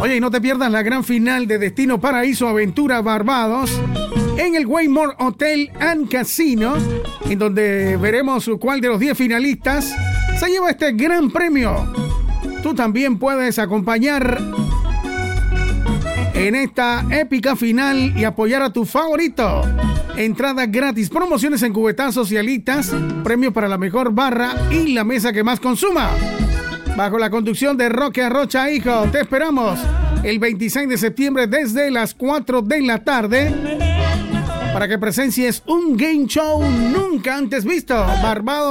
Oye, y no te pierdas la gran final de Destino Paraíso Aventura Barbados en el Waymore Hotel and Casino, en donde veremos cuál de los 10 finalistas se lleva este gran premio. Tú también puedes acompañar en esta épica final y apoyar a tu favorito. Entrada gratis, promociones en cubetazos y alitas, premio para la mejor barra y la mesa que más consuma. Bajo la conducción de Roque Arrocha, hijo, te esperamos el 26 de septiembre desde las 4 de la tarde para que presencies un game show nunca antes visto. Barbados